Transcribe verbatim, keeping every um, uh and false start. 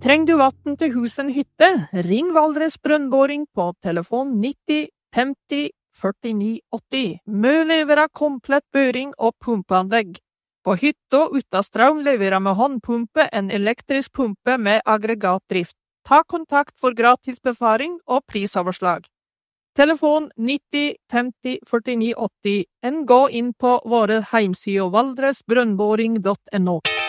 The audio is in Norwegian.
Treng du vatten til husen hytte? Ring Valdres Brønnboring på telefon nitti femti førtini åtti. Mø leverer komplett børing og pumpeanlegg. På hytta uten strøm leverer med håndpumpe en elektrisk pumpe med aggregatdrift. Ta kontakt for gratis befaring og prisoverslag. Telefon nitti femti førtini åtti. En gå inn på våre heimsider valdresbrønnboring punktum no.